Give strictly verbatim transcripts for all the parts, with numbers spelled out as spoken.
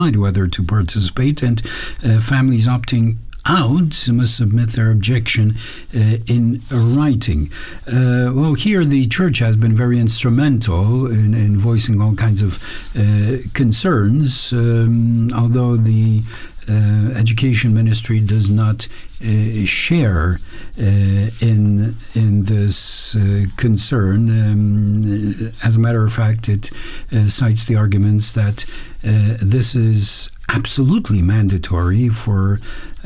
whether to participate, and uh, families opting out must submit their objection uh, in writing. Uh, well, here the church has been very instrumental in, in voicing all kinds of uh, concerns, um, although the uh, education ministry does not uh, share uh, in in this uh, concern. Um, as a matter of fact, it uh, cites the arguments that uh, this is absolutely mandatory for uh,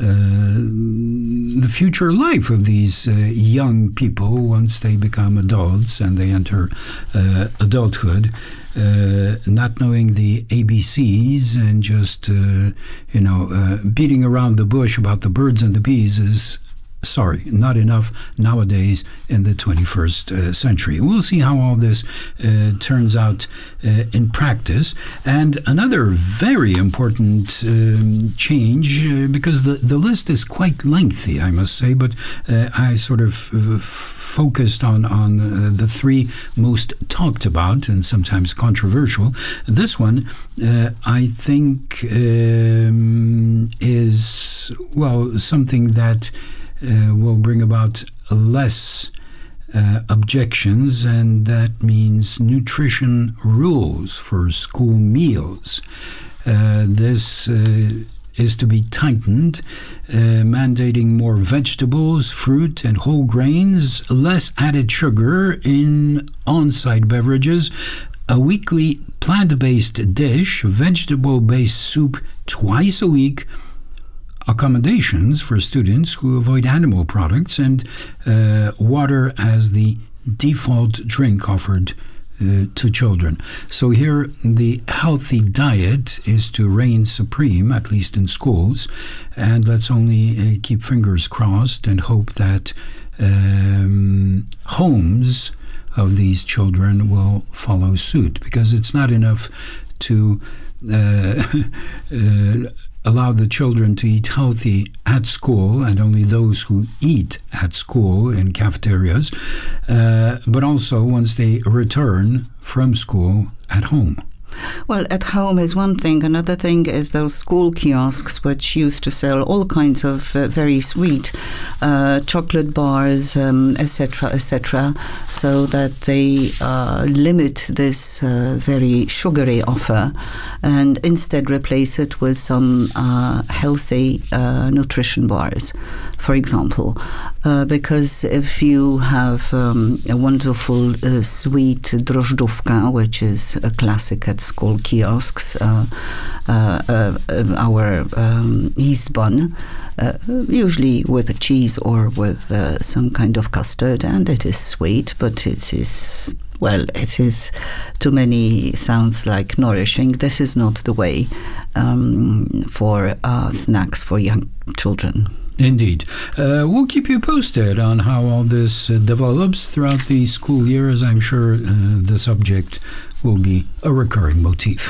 the future life of these uh, young people once they become adults and they enter uh, adulthood, uh, not knowing the A B Cs and just, uh, you know, uh, beating around the bush about the birds and the bees is, sorry, not enough nowadays in the twenty-first uh, century. We'll see how all this uh, turns out uh, in practice. And another very important um, change, uh, because the, the list is quite lengthy, I must say, but uh, I sort of uh, focused on, on uh, the three most talked about and sometimes controversial. This one, uh, I think, um, is, well, something that Uh, will bring about less uh, objections, and that means nutrition rules for school meals. Uh, this uh, is to be tightened, uh, mandating more vegetables, fruit, and whole grains, less added sugar in on-site beverages, a weekly plant-based dish, vegetable-based soup twice a week, accommodations for students who avoid animal products, and uh, water as the default drink offered uh, to children. So here the healthy diet is to reign supreme, at least in schools, and let's only uh, keep fingers crossed and hope that um, homes of these children will follow suit, because it's not enough to uh, uh, allow the children to eat healthy at school, and only those who eat at school in cafeterias, uh, but also once they return from school at home. Well, at home is one thing. Another thing is those school kiosks which used to sell all kinds of uh, very sweet uh, chocolate bars, um, et cetera, et cetera, so that they uh, limit this uh, very sugary offer and instead replace it with some uh, healthy uh, nutrition bars, for example. Uh, because if you have um, a wonderful uh, sweet drożdżówka, which is a classic at school kiosks, uh, uh, uh, our um, yeast bun, uh, usually with a cheese or with uh, some kind of custard, and it is sweet, but it is, well, it is, to many sounds like nourishing. This is not the way um, for uh, snacks for young children. Indeed. Uh, we'll keep you posted on how all this uh, develops throughout the school year, as I'm sure uh, the subject will be a recurring motif.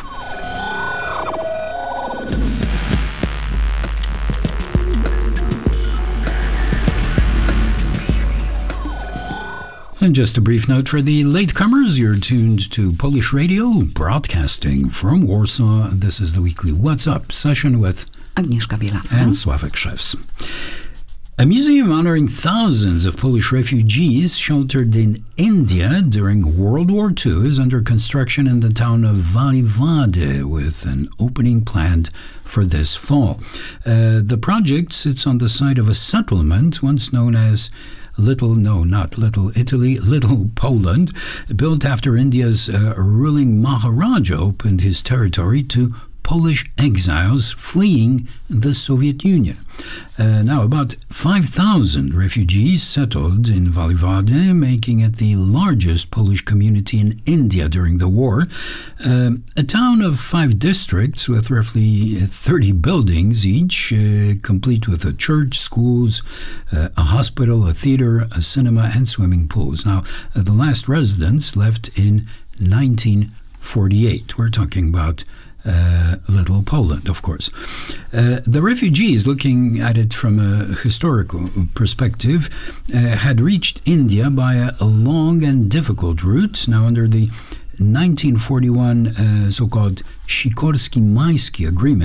And just a brief note for the latecomers, you're tuned to Polish Radio, broadcasting from Warsaw. This is the weekly What's Up session with Agnieszka Bielawska and Sławek Krzews. A museum honoring thousands of Polish refugees sheltered in India during World War Two is under construction in the town of Vali-Vady, with an opening planned for this fall. Uh, the project sits on the site of a settlement once known as Little, no, not Little Italy, Little Poland, built after India's uh, ruling Maharaja opened his territory to Polish exiles fleeing the Soviet Union. Uh, now, about five thousand refugees settled in Vali-Vady, making it the largest Polish community in India during the war. Um, a town of five districts with roughly thirty buildings each, uh, complete with a church, schools, uh, a hospital, a theater, a cinema, and swimming pools. Now, uh, the last residents left in nineteen forty-eight. We're talking about Uh, Little Poland, of course. Uh, the refugees, looking at it from a historical perspective, uh, had reached India by a, a long and difficult route. Now, under the nineteen forty-one uh, so-called Sikorski-Maisky Agreement